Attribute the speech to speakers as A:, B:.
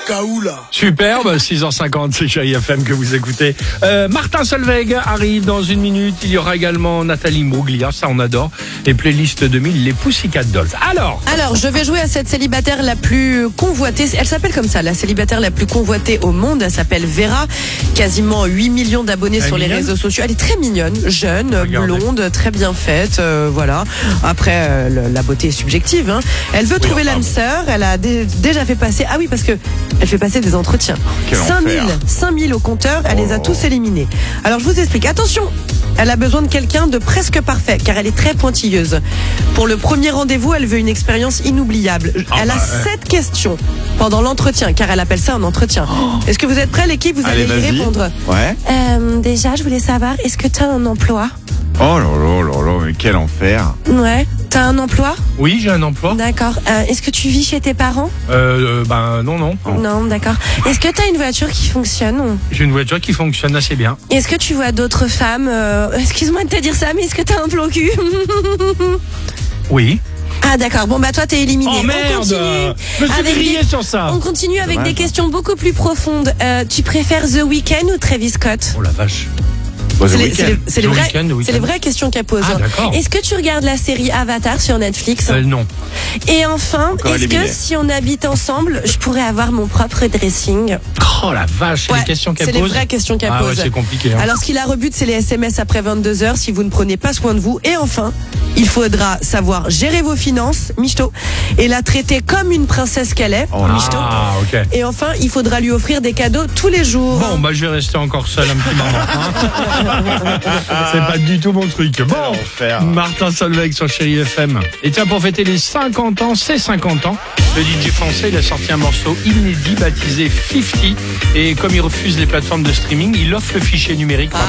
A: Kaoula.
B: Superbe, 6h50, c'est Chérie FM que vous écoutez. Martin Solveig arrive dans une minute. Il y aura également Nathalie Mouglia, ça on adore. Les playlists 2000, les Pussycat Dolls. Alors,
C: je vais jouer à cette célibataire la plus convoitée. Elle s'appelle comme ça, la célibataire la plus convoitée au monde. Elle s'appelle Vera. Quasiment 8 millions d'abonnés sur les réseaux sociaux. Elle est très mignonne, jeune, blonde, très bien faite. Voilà. Après, la beauté est subjective. Hein. Elle veut trouver l'âme sœur. Elle a déjà fait passer... Ah oui, parce que elle fait passer des entretiens. 5000 au compteur. Elle les a tous éliminés. Alors, je vous explique. Attention, elle a besoin de quelqu'un de presque parfait, car elle est très pointilleuse. Pour le premier rendez-vous, elle veut une expérience inoubliable. Elle a 7 questions pendant l'entretien, car elle appelle ça un entretien. Est-ce que vous êtes prêts, l'équipe? Vous allez y répondre.
D: Ouais.
C: Déjà, je voulais savoir, est-ce que tu as un emploi?
D: Oh là là là là, mais quel enfer.
C: Ouais. T'as un emploi?
B: oui, j'ai un emploi.
C: D'accord. Est-ce que tu vis chez tes parents?
B: Non.
C: Non, d'accord. Est-ce que t'as une voiture qui fonctionne?
B: J'ai une voiture qui fonctionne assez bien.
C: Est-ce que tu vois d'autres femmes? Excuse-moi de te dire ça, mais est-ce que t'as un plan cul?
B: Oui.
C: Ah d'accord, bon bah toi t'es éliminé.
B: Oh merde, je me suis grillé sur ça.
C: On continue avec des questions beaucoup plus profondes. Tu préfères The Weeknd ou Travis Scott?
B: Oh la vache.
C: C'est les vraies questions qu'elle pose.
B: Ah, d'accord.
C: Est-ce que tu regardes la série Avatar sur Netflix?
B: Non.
C: Et enfin,
D: Encore
C: est-ce
D: éliminé.
C: que si on habite ensemble, je pourrais avoir mon propre dressing?
B: Oh la vache, les questions qu'elle pose.
C: C'est les vraies questions qu'elle pose.
B: Ouais, c'est compliqué. Hein.
C: Alors ce qui la rebute, c'est les SMS après 22h si vous ne prenez pas soin de vous. Et enfin, il faudra savoir gérer vos finances, michto, et la traiter comme une princesse qu'elle est, michto.
B: Ah, ok.
C: Et enfin, il faudra lui offrir des cadeaux tous les jours.
B: Bon, bah je vais rester encore seul un petit moment. Hein. C'est pas du tout mon truc. Bon,
D: enfer.
B: Martin Solveig sur Chérie FM. Et tiens, pour fêter les 50 ans, ses 50 ans, le DJ français, il a sorti un morceau inédit baptisé 50. Et comme il refuse les plateformes de streaming, il offre le fichier numérique.